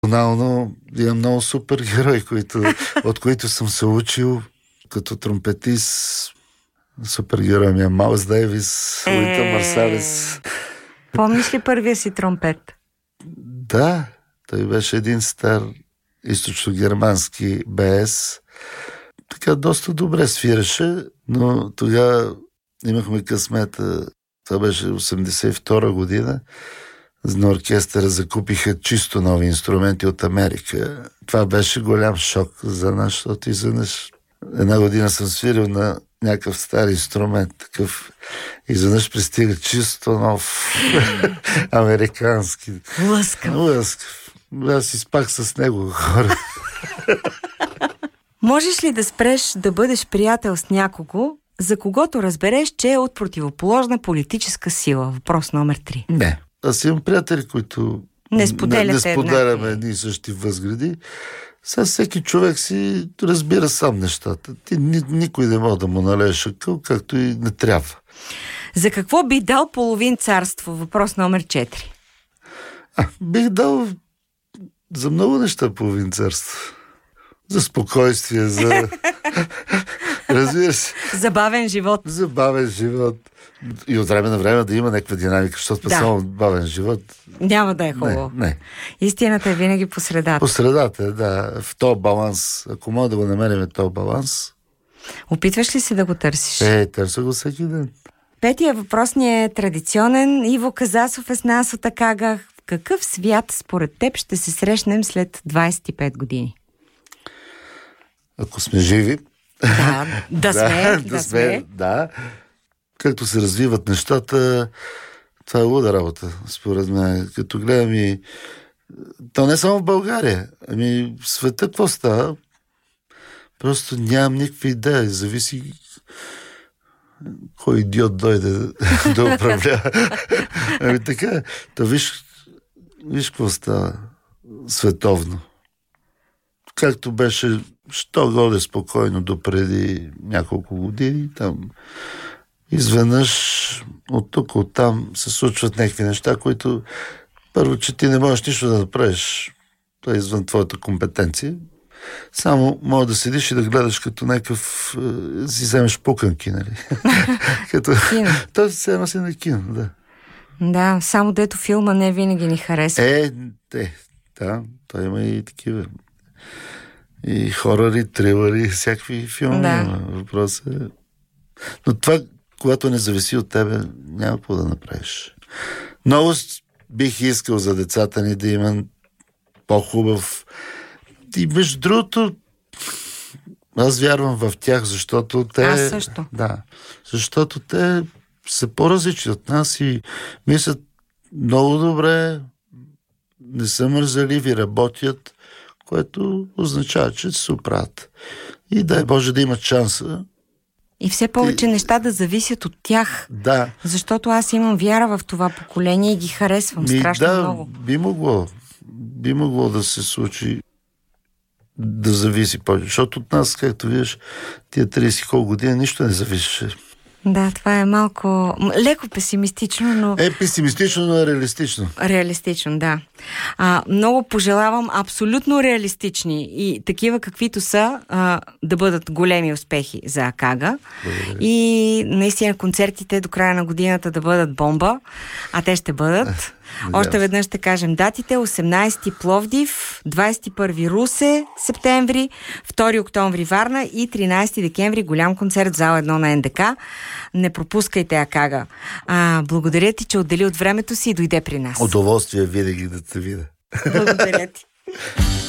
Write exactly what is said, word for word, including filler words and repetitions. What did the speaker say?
Финално имам много супергерои, които, от които съм се учил като тромпетист. Супергерой ми е Майлс Дейвис, Уинтън Марсалис. Помниш ли първия си тромпет? Да, той беше един стар източно-германски БС. Така доста добре свиреше, но тогава имахме късмета, това беше осемдесет и втора година, на оркестъра закупиха чисто нови инструменти от Америка. Това беше голям шок за нас, защото изведнъж една година съм свирил на някакъв стар инструмент, такъв. Изведнъж пристига чисто нов американски. Лъскав. Лъскав. Аз изпах с него хора. Можеш ли да спреш да бъдеш приятел с някого, за когото разбереш, че е от противоположна политическа сила? Въпрос номер три. Не. Аз имам приятели, които не, не, не споделяме едни и същи възгледи. Сега всеки човек си разбира сам нещата. Ти ни, никой не може да му налееш акъл, както и не трябва. За какво би дал половин царство? Въпрос номер четири. А, бих дал за много неща половин царство. За спокойствие, за... Разбира се. Забавен живот. Забавен живот. И от време на време да има някаква динамика, защото да. Само бавен живот... Няма да е хубаво. Не, не. Истината е винаги по средата. По средата, да. В този баланс. Ако може да го намерим този баланс... Опитваш ли се да го търсиш? Е, търся го всеки ден. Петия въпрос ни е традиционен. Иво Казасов е с нас от Акага. В какъв свят според теб ще се срещнем след двайсет и пет години? Ако сме живи. Да, да сме. да, да, да сме. Да. Както се развиват нещата, това е луда работа, според мен. Като гледам и... То не само в България. Ами в света какво става? Просто нямам никаква идея. Зависи кой идиот дойде да управлява. Ами така, то виж, виж какво става световно. Както беше що годе спокойно допреди няколко години, там изведнъж от тук, от там се случват някакви неща, които първо, че ти не можеш нищо да направиш. Това е извън твоята компетенция. Само може да седиш и да гледаш като някакъв... Е, си вземеш пуканки, нали? като... Това все едно си на кино, да. Да, само дето филма не винаги ни харесва. Е, е, да, той има и такива. И хорори, трилъри, всякакви филми. Да. Въпрос е... Но това, когато не зависи от тебе, няма какво да направиш. Много бих искал за децата ни да има по-хубав... И между другото, аз вярвам в тях, защото те... Аз също. Да, защото те са по-различни от нас и мислят много добре, не са мързаливи, работят, което означава, че се оправят. И дай Боже да имат шанса. И все повече и... неща да зависят от тях. Да. Защото аз имам вяра в това поколение и ги харесвам Ми, страшно да, много. Би могло, би могло да се случи да зависи повече. Защото от нас, както виждаш, тия трийсет колко години нищо не зависеше. Да, това е малко леко песимистично, но... Е, песимистично, но е реалистично. Реалистично, да. А, много пожелавам абсолютно реалистични и такива каквито са а, да бъдат големи успехи за Акага. Благодаря. И наистина концертите до края на годината да бъдат бомба, а те ще бъдат. Още веднъж ще кажем датите: осемнайсети Пловдив, двайсет и първи Русе, септември, втори октомври Варна и тринайсети декември голям концерт в зала едно на ен де ка. Не пропускайте Акага. А, благодаря ти, че отдели от времето си и дойде при нас. Удоволствие винаги да те видя. Благодаря ти.